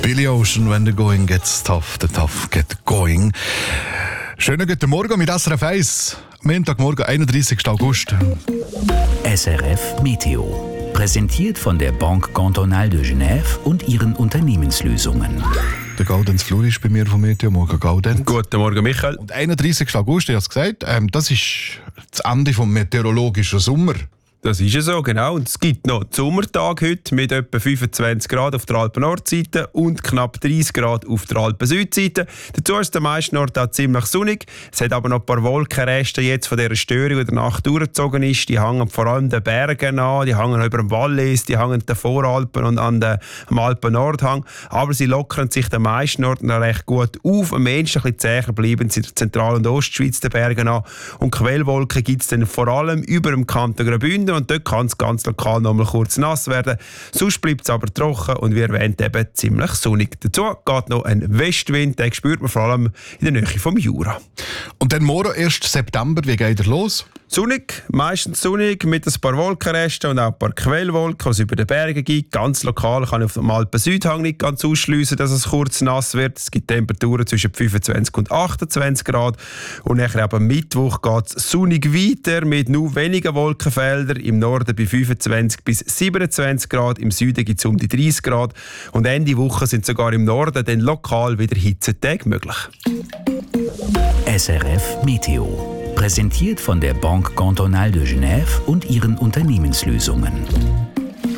Billy Ocean, when the going gets tough, the tough get going. Schönen guten Morgen mit SRF 1. Montagmorgen, 31. August. SRF Meteo. Präsentiert von der Banque Cantonale de Genève und ihren Unternehmenslösungen. Der Gaudenz Flur ist bei mir vom Meteo. Morgen Gaudenz. Guten Morgen, Michael. Und 31. August, ich habe es gesagt, das ist das Ende des meteorologischen Sommers. Das ist ja so, genau. Und es gibt noch den Sommertag heute mit etwa 25 Grad auf der Alpen-Nordseite und knapp 30 Grad auf der Alpen-Südseite. Dazu ist der meisten Ort auch ziemlich sonnig. Es hat aber noch ein paar Wolkenreste jetzt von dieser Störung, die der Nacht durchgezogen ist. Die hängen vor allem den Bergen an, die hängen über dem Wallis, die hängen den Voralpen und am Alpen-Nordhang. Aber sie lockern sich den meisten Orten noch recht gut auf. Am ehesten ein bisschen zäher bleiben sie in der Zentral- und Ostschweiz den Bergen an. Und Quellwolken gibt es dann vor allem über dem Kanton Graubünden. Und dort kann es ganz lokal noch mal kurz nass werden. Sonst bleibt es aber trocken und wie erwähnt eben ziemlich sonnig. Dazu geht noch ein Westwind, den spürt man vor allem in der Nähe vom Jura. Und dann morgen, 1. September, wie geht er los? Sonnig, meistens sonnig, mit ein paar Wolkenresten und auch ein paar Quellwolken, die es über den Bergen gibt. Ganz lokal kann ich auf dem Alpen-Südhang nicht ganz ausschliessen, dass es kurz nass wird. Es gibt Temperaturen zwischen 25 und 28 Grad. Und nachher am Mittwoch geht es sonnig weiter mit nur wenigen Wolkenfeldern. Im Norden bei 25 bis 27 Grad, im Süden gibt es um die 30 Grad. Und Ende Woche sind sogar im Norden dann lokal wieder Hitzetage möglich. SRF Meteo. Präsentiert von der Banque Cantonale de Genève und ihren Unternehmenslösungen.